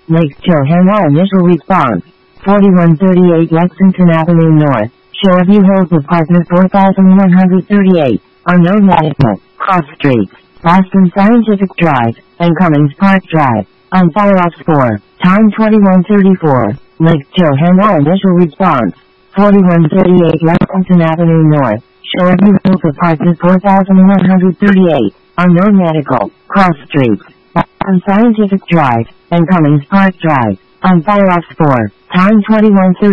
Lake Johanna initial response. 4138 Lexington Avenue North. Shoreview Hills Apartment 4138. Unknown medical. Cross Streets. Boston Scientific Drive. And Cummings Park Drive. On fire off 4. Time 2134. Lake Johanna initial response. 4138 Lexington Avenue North. Shoreview Hills Apartment 4138. Unknown medical. Cross Streets. Boston Scientific Drive. And Cummings Park Drive. On fire off 4. Time 2134.